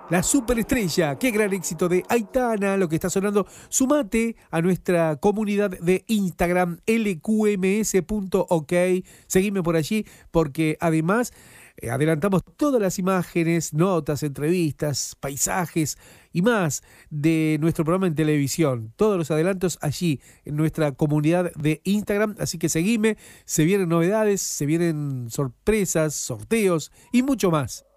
La superestrella, qué gran éxito de Aitana, lo que está sonando. Sumate a nuestra comunidad de Instagram, lqms.ok. Seguime por allí porque además adelantamos todas las imágenes, notas, entrevistas, paisajes y más de nuestro programa en televisión. Todos los adelantos allí en nuestra comunidad de Instagram. Así que seguime, se vienen novedades, se vienen sorpresas, sorteos y mucho más.